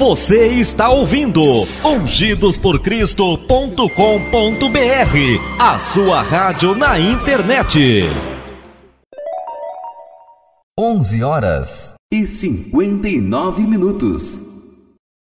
Você está ouvindo ungidosporcristo.com.br, a sua rádio na internet. 11h59.